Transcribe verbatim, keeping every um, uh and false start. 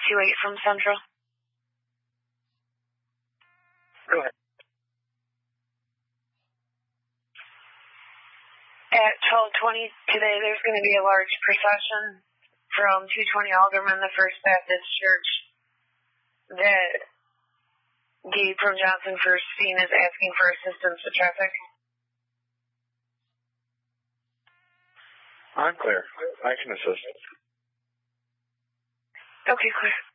two eight from Central. Go ahead. At twelve twenty today, there's going to be a large procession from two twenty Alderman, the First Baptist Church, that Gabe from Johnson First Scene is asking for assistance with traffic. I'm clear. I can assist. Okay, clear.